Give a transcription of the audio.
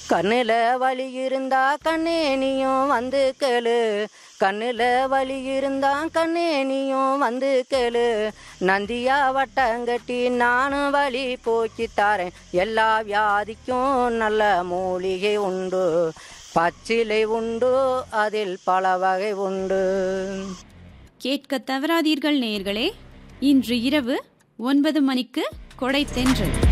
கண்ணுல வலி இருந்தா கண்ணே நீயும் வந்து கேளு, கண்ணுல வலி இருந்தா கண்ணே நீயும் வந்து கேளு, நந்தியா வட்டங்கட்டி நானும் வலி போக்கி தாரேன், எல்லா வியாதிக்கும் நல்ல மூலிகை உண்டு, பச்சிலை உண்டு அதில் பல வகை உண்டு. கேட்க தவறாதீர்கள் நேயர்களே, இன்று இரவு 9 மணிக்கு கொடை தென்றல்.